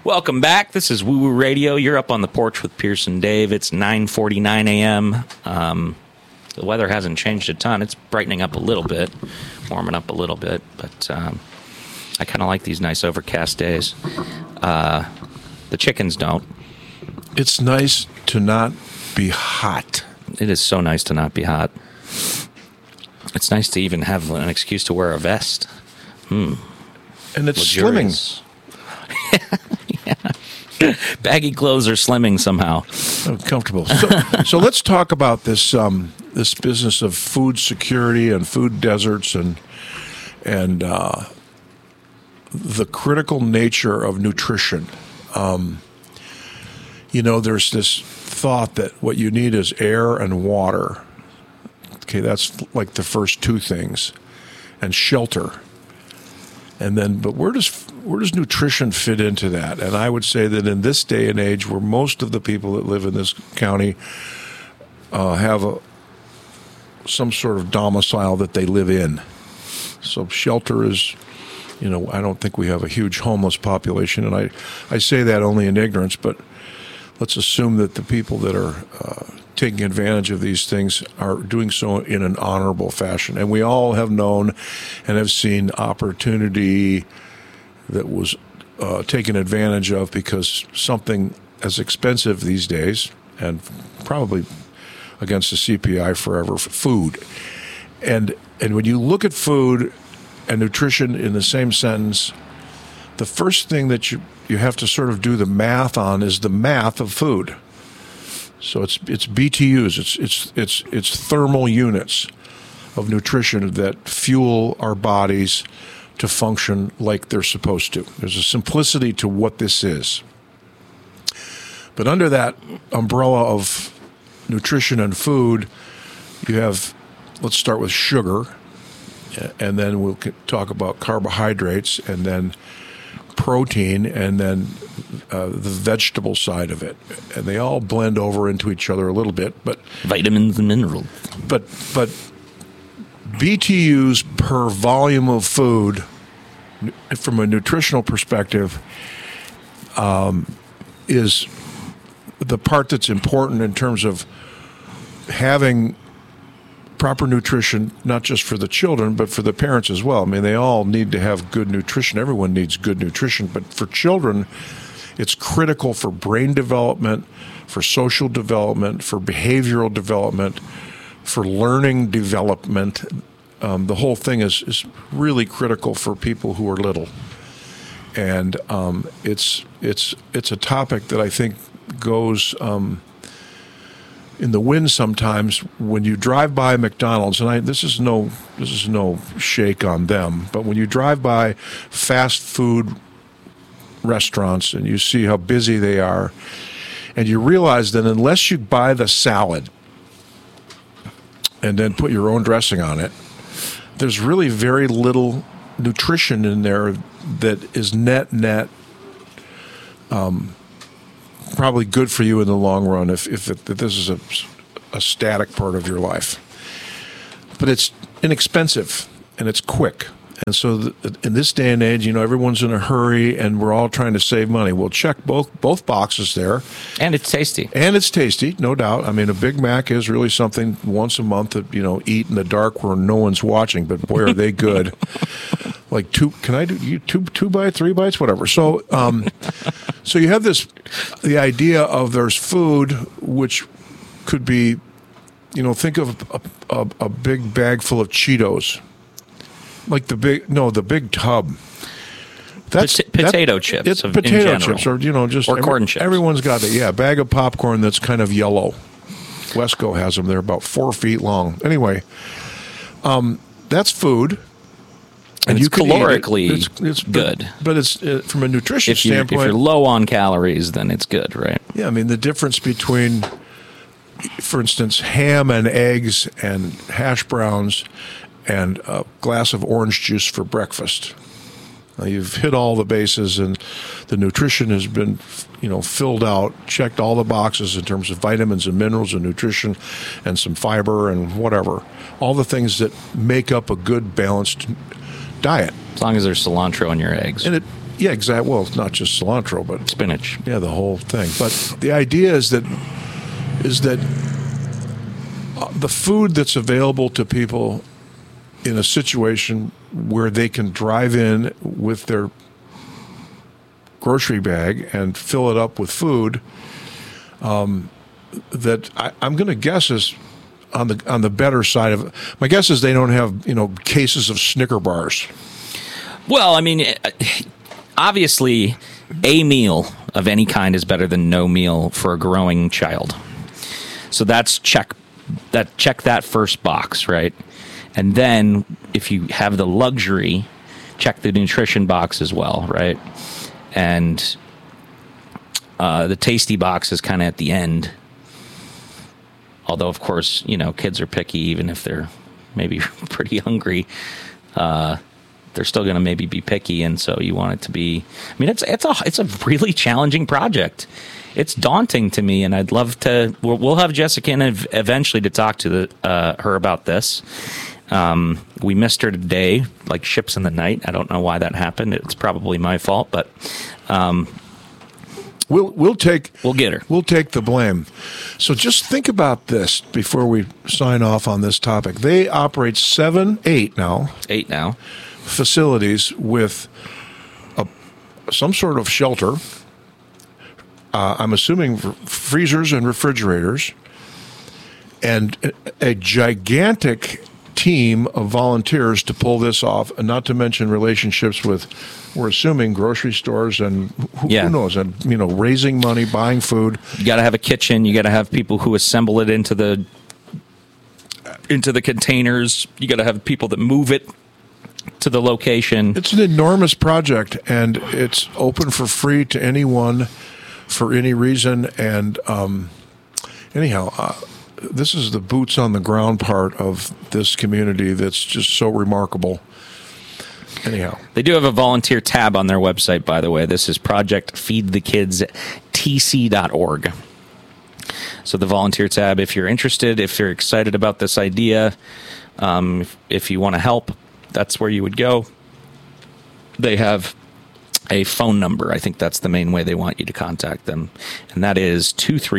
Welcome back. This is Woo Woo Radio. You're up on the porch with Pierce and Dave. It's 9:49 a.m. The weather hasn't changed a ton. It's brightening up a little bit, warming up a little bit, but I kind of like these nice overcast days. The chickens don't. It's nice to not be hot. It is so nice to not be hot. It's nice to even have an excuse to wear a vest. And it's Luxurious. slimming. Yeah. Baggy clothes are slimming somehow. Comfortable. So let's talk about this this business of food security and food deserts and the critical nature of nutrition. There's this thought that what you need is air and water. Okay, that's like the first two things, and shelter. And then, but where does nutrition fit into that? And I would say that in this day and age, where most of the people that live in this county have some sort of domicile that they live in, so shelter is, I don't think we have a huge homeless population, and I say that only in ignorance. But let's assume that the people that are taking advantage of these things are doing so in an honorable fashion. And we all have known and have seen opportunity that was taken advantage of because something as expensive these days, and probably against the CPI forever, food. And when you look at food and nutrition in the same sentence, the first thing that you have to sort of do the math on is the math of food. So it's BTUs, it's thermal units of nutrition that fuel our bodies to function like they're supposed to. There's a simplicity to what this is. But under that umbrella of nutrition and food, you have, let's start with sugar, and then we'll talk about carbohydrates, and then protein, and then the vegetable side of it, and they all blend over into each other a little bit. But vitamins and minerals. But BTUs per volume of food, from a nutritional perspective, is the part that's important in terms of having proper nutrition, not just for the children, but for the parents as well. I mean, they all need to have good nutrition. Everyone needs good nutrition. But for children, it's critical for brain development, for social development, for behavioral development, for learning development. The whole thing is really critical for people who are little. And it's a topic that I think goes in the wind sometimes when you drive by McDonald's, and this is no shake on them, but when you drive by fast food restaurants and you see how busy they are, and you realize that unless you buy the salad and then put your own dressing on it, there's really very little nutrition in there that is net probably good for you in the long run if this is a static part of your life. But it's inexpensive and it's quick. And so in this day and age, everyone's in a hurry and we're all trying to save money. We'll check both boxes there. And it's tasty. And it's tasty, no doubt. I mean, a Big Mac is really something once a month to, eat in the dark where no one's watching. But boy, are they good. Like two bites, 3 bites, whatever. So, so you have the idea of there's food which could be, think of a big bag full of Cheetos. Like the big tub. That's potato chips. It's potato chips, or corn chips. Everyone's got a bag of popcorn that's kind of yellow. Wesco has them. They're about 4 feet long. Anyway, that's food, and it's calorically it's good. But it's from a nutrition standpoint. If you're low on calories, then it's good, right? Yeah, I mean the difference between, for instance, ham and eggs and hash browns and a glass of orange juice for breakfast. Now you've hit all the bases, and the nutrition has been, filled out, checked all the boxes in terms of vitamins and minerals and nutrition and some fiber and whatever. All the things that make up a good, balanced diet. As long as there's cilantro in your eggs. And Yeah, exactly. Well, it's not just cilantro, but spinach. yeah, the whole thing. But the idea is that the food that's available to people in a situation where they can drive in with their grocery bag and fill it up with food, that I'm going to guess is on the better side of it. My guess is they don't have cases of Snicker bars. Well, I mean, obviously, a meal of any kind is better than no meal for a growing child. So that's check that first box, right? And then if you have the luxury, check the nutrition box as well, right? And the tasty box is kind of at the end. Although, of course, kids are picky, even if they're maybe pretty hungry. They're still going to maybe be picky, and so you want it to be. I mean, it's a really challenging project. It's daunting to me, and I'd love to. We'll have Jessica in eventually to talk to her about this. We missed her today, like ships in the night. I don't know why that happened. It's probably my fault, but we'll get her. We'll take the blame. So just think about this before we sign off on this topic. They operate 8 now facilities with some sort of shelter. I'm assuming freezers and refrigerators, and a gigantic team of volunteers to pull this off, and not to mention relationships with, we're assuming, grocery stores and who knows, and raising money, buying food. You got to have a kitchen. You got to have people who assemble it into the containers. You got to have people that move it to the location. It's an enormous project, and it's open for free to anyone for any reason. And anyhow, this is the boots on the ground part of this community that's just so remarkable. Anyhow, they do have a volunteer tab on their website, by the way. This is projectfeedthekids.tc.org. So the volunteer tab, if you're interested, if you're excited about this idea, if you want to help, that's where you would go. They have a phone number. I think that's the main way they want you to contact them. And that is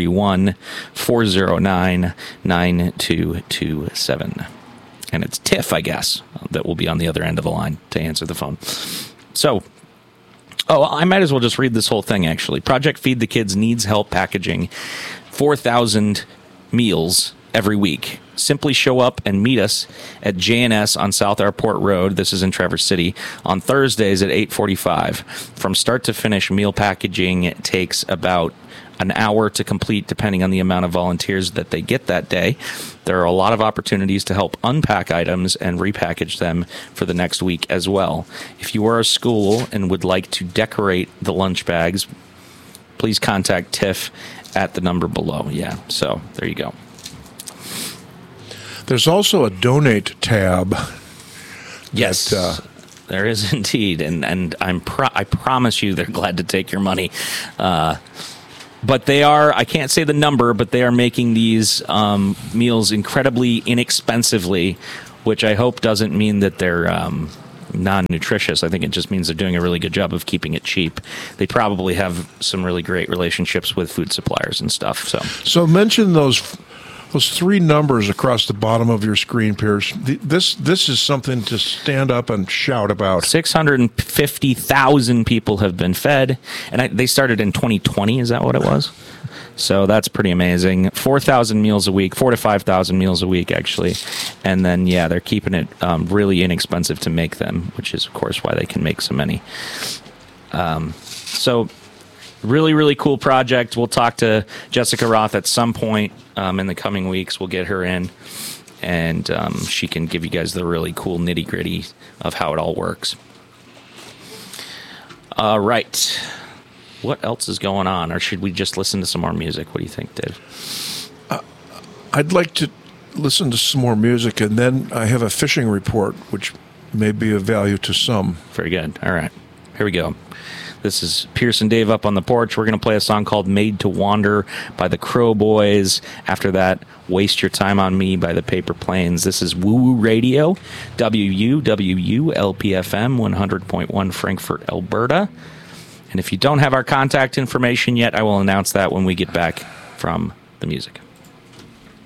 231-409-9227. And it's Tiff, I guess, that will be on the other end of the line to answer the phone. So, I might as well just read this whole thing, actually. Project Feed the Kids needs help packaging 4,000 meals every week. Simply show up and meet us at J&S on South Airport Road. This is in Traverse City on Thursdays at 8:45. From start to finish, meal packaging takes about an hour to complete, depending on the amount of volunteers that they get that day. There are a lot of opportunities to help unpack items and repackage them for the next week as well. If you are a school and would like to decorate the lunch bags, please contact Tiff at the number below. Yeah, so there you go. There's also a donate tab. Yes, there is indeed, and I promise you, they're glad to take your money. But they are, I can't say the number, but they are making these meals incredibly inexpensively, which I hope doesn't mean that they're non-nutritious. I think it just means they're doing a really good job of keeping it cheap. They probably have some really great relationships with food suppliers and stuff. So mention those 3 numbers across the bottom of your screen, Pierce. This is something to stand up and shout about. 650,000 people have been fed, and they started in 2020. Is that what it was? So that's pretty amazing. 4,000 meals a week, 4,000 to 5,000 meals a week, actually. And then, they're keeping it really inexpensive to make them, which is, of course, why they can make so many. So really, really cool project. We'll talk to Jessica Roth at some point in the coming weeks. We'll get her in, and she can give you guys the really cool nitty-gritty of how it all works. All right. What else is going on? Or should we just listen to some more music? What do you think, Dave? I'd like to listen to some more music, and then I have a fishing report, which may be of value to some. Very good. All right. Here we go. This is Pierce and Dave up on the porch. We're going to play a song called Made to Wander by the Crow Boys. After that, Waste Your Time on Me by the Paper Planes. This is Woo Woo Radio, WUWU LPFM 100.1 Frankfurt, Alberta. And if you don't have our contact information yet, I will announce that when we get back from the music.